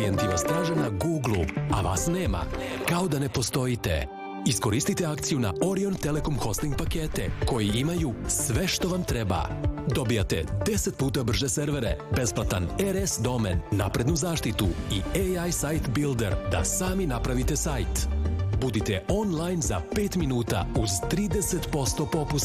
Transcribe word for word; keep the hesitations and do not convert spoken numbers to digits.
klijenti vas traže na Google, a vas nema, kao da ne postojite. Iskoristite akciju na Orion Telekom hosting pakete koji imaju sve što vam treba. Dobijate deset puta brže servere, besplatan R S domen, naprednu zaštitu i A I Site Builder da sami napravite sajt. Budite online za pet minuta uz trideset posto popusta.